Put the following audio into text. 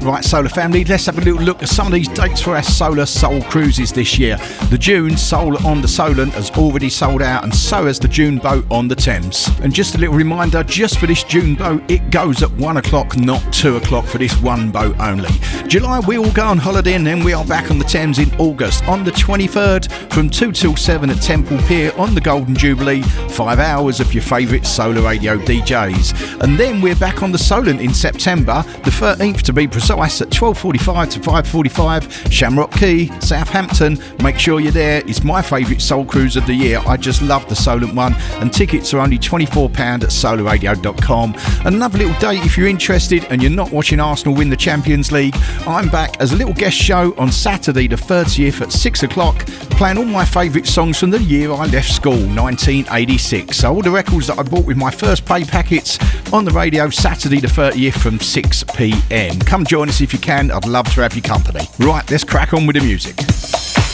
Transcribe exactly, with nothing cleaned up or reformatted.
Right, Solar family, let's have a little look at some of these dates for our Solar Soul cruises this year. The June Soul on the Solent has already sold out, and so has the June boat on the Thames. And just a little reminder, just for this June boat, it goes at one o'clock, not two o'clock for this one boat only. July, we all go on holiday, and then we are back on the Thames in August on the twenty-third from two till seven at Temple Pier on the Golden Jubilee. Five hours of your favourite Solar Radio D Js. And then we're back on the Solent in September, the thirteenth to be precise, at twelve forty-five to five forty-five, Shamrock Quay, Southampton. Make sure you're there. It's my favourite soul cruise of the year. I just love the Solent one, and tickets are only twenty-four pounds at solar radio dot com. Another little date if you're interested and you're not watching Arsenal win the Champions League, I'm back as a little guest show on Saturday the thirtieth at six o'clock, playing all my favourite songs from the year I left school, nineteen eighty-six. So all the records that I bought with my first pay packets on the radio Saturday the thirtieth from six p m. Come join us if you can. I'd love to have your company. Right, let's crack on with the music.